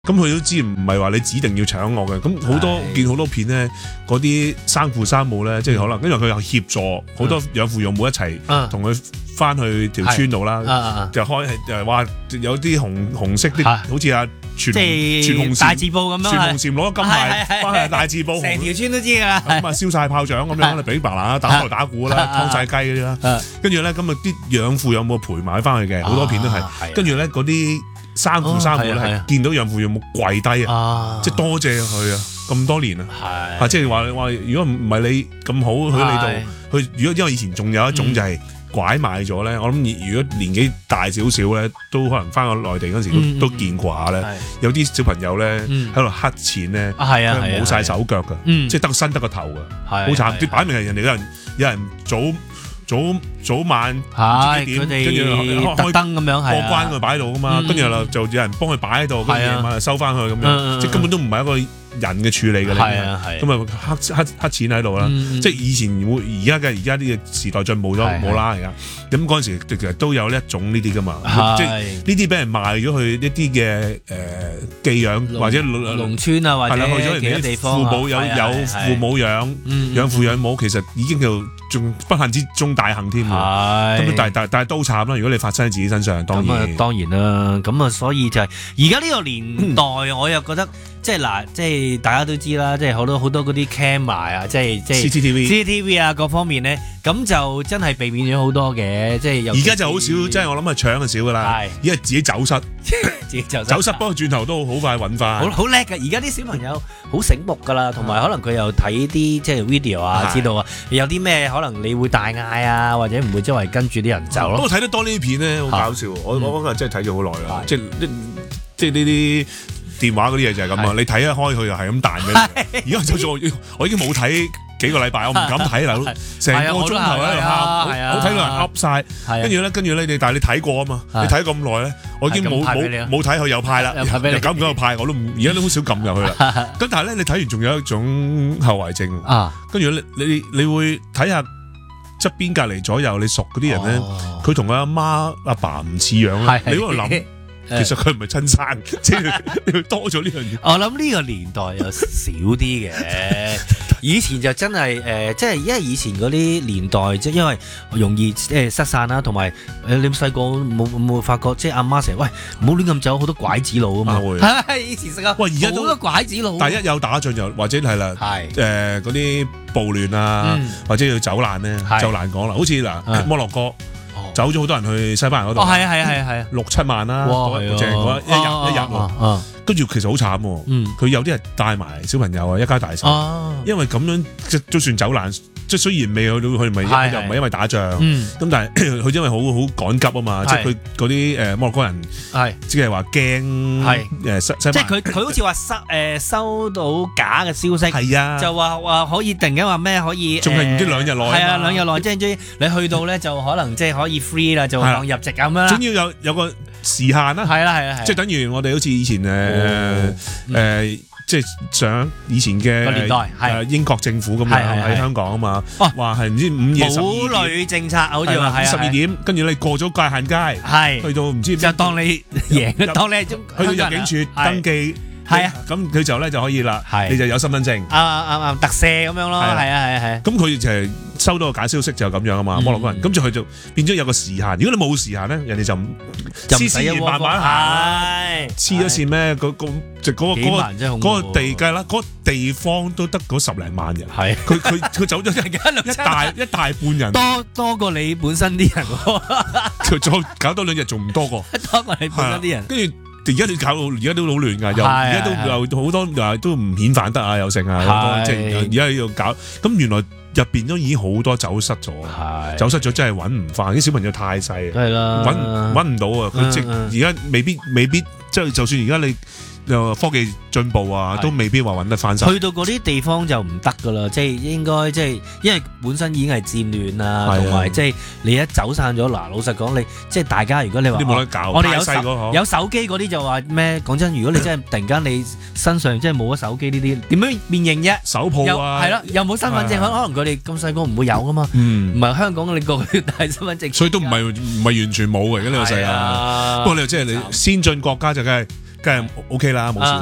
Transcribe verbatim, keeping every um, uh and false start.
咁佢都知唔係話你指定要搶我嘅，咁好多見好多片咧，嗰啲生父生母咧，即係可能因為佢有協助好多養父養母一齊同佢翻去條村度啦，就開誒話有啲紅紅色啲，好似阿全全紅大字報咁樣， 全紅嬋攞咗金牌翻去大字報， 成條村都知㗎啦。 咁啊燒晒炮仗咁樣，俾白蘭打鑼打鼓啦，劏晒雞嗰啲啦，跟住咧咁啊啲養父養母陪埋翻去嘅，好多片都係，跟住咧嗰啲。生父生母咧係見到養父養母跪低啊，即係多謝佢啊，咁多年啊，啊即係話話如果唔係你咁好喺你度，佢如果因為以前仲有一種就係拐賣咗咧，我諗如果年紀大少少咧，都可能翻過內地嗰時都都見過下咧，有啲小朋友咧喺度乞錢咧，冇晒手腳噶，即係得個身得個頭噶，好慘，啲擺明係人哋有人有人早。早早晚唔知幾點，跟住開燈咁樣， 過關佢擺喺度噶嘛，跟住就有人幫佢擺喺度，跟住夜晚收翻去咁樣，即係根本都唔係一個人嘅處理嘅， 係啊係， 咁啊黑黑黑錢喺度啦，即係以前會而家嘅而家啲嘅時代進步咗冇啦而家，咁嗰陣時其實都有呢一種呢啲噶嘛，即係呢啲俾人賣咗去一啲嘅誒寄養或者農村啊或者去咗人哋地方，父母有有父母養養父養母，其實已經叫仲不幸之中大幸添，咁但但但係都慘啦！如果你發生喺自己身上，當然當然啦，咁啊所以就係而家呢個年代，我又覺得。即係嗱，即係大家都知啦，即係好多好多嗰啲 camera 啊，即係即係 C C T V、 C C T V 啊，各方面咧，咁就真係避免咗好多嘅，即係而家就好少，即係我諗係搶就少噶啦，而家自己走失， 自己走失， 走失，不過轉頭都好快揾翻， 好好叻㗎！而家啲小朋友好醒目㗎啦，同埋可能佢又睇啲即係 video 啊，知道啊，有啲咩可能你會大嗌啊，或者唔會周圍跟住啲人走咯。 不過睇得多呢啲片咧，好搞笑，我我嗰日真係睇咗好耐啦，即係即係呢啲。電話嗰啲嘢就係咁啊！你睇一開佢又係咁彈嘅，而家就做我已經冇睇幾個禮拜，我唔敢睇啦，成個鐘頭喺度喊，我睇到人噏晒，跟住咧，跟住咧，你但係你睇過啊嘛，你睇咁耐咧，我已經冇冇冇睇佢有派啦，又敢唔敢派我都唔，而家都好少撳入去啦。咁但係咧，你睇完仲有一種後遺症啊，跟住你你你會睇下側邊隔離左右你熟嗰啲人咧，佢同佢阿媽阿爸唔似樣啦，你喺度諗。其實佢唔係親生，即係多咗呢樣嘢。 我諗呢個年代又少啲嘅，以前就真係誒，即係因為以前嗰啲年代，即係因為容易誒失散啦，同埋誒你細個冇冇發覺，即係阿媽成日喂唔好亂咁走，好多拐子佬啊嘛。係以前食啊，喂而家都好多拐子佬。 第一有打仗就或者係啦，誒嗰啲暴亂啊，或者要走難咧，就難講啦。好似嗱摩洛哥。走咗好多人去西班牙嗰度， 哦係啊係啊係啊係啊， 六七萬啦，淨係嗰一日一日喎，跟住其實好慘喎，佢有啲人帶埋小朋友啊，一家大細，因為咁樣即都算走難，即雖然未去到佢咪又唔係因為打仗，咁但係佢因為好好趕急啊嘛，即係佢嗰啲誒摩洛哥人係即係話驚誒西西，即係佢佢好似話收誒收到假嘅消息，係啊，就話話可以突然間話咩可以，仲係唔知兩日內，係啊兩日內，即係即係你去到咧就可能即係可以 free 啦，就當入籍咁樣啦，總要有有個時限啦，係啦係啦，即係等於我哋好似以前誒誒。即係上以前嘅年代係英國政府咁樣喺香港啊嘛，話係唔知午夜十二點堡壘政策，好似話十二點，跟住你過咗界限街，係去到唔知就當你贏，當你係中去到入境處登記，係啊，咁佢就咧就可以啦，你就有身份證，啱啱啱特赦咁樣咯，係啊係啊係，咁佢就係收到個假消息就咁樣啊嘛，摩洛哥人，咁就佢就變咗有個時限，如果你冇時限咧，人哋就黐線慢慢行，黐咗線咩？嗰個就嗰個嗰個嗰個地計啦，嗰個地方都得嗰十零萬人，係佢佢佢走咗一大一大半人，多多過你本身啲人，佢再搞多兩日仲唔多過，多過你本身啲人，跟住。而家都搞到，而家都好亂㗎，又而家都又好多又都唔遣返得啊，又剩啊，即係而家要搞，咁原來入邊都已經好多走失咗，走失咗真係揾唔翻，啲小朋友太細，係啦，揾揾唔到啊，佢即而家未必未必，即係就算而家你。科技進步啊，都未必話揾得翻晒。去到嗰啲地方就唔得噶啦，即係應該即係，因為本身已經係戰亂啊，同埋即係你一走散咗，嗱，老實講你即係大家如果你話，你冇得搞，我哋有手有手機嗰啲就話咩？講真，如果你真係突然間你身上即係冇咗手機呢啲，點樣辨認啫？手抱啊，係咯，又冇身份證，可能佢哋咁細個唔會有噶嘛，唔係香港你個個要帶身份證，所以都唔係唔係完全冇嘅呢個世界。不過你即係你先進國家就梗係。 梗係 OK 啦，冇事啦。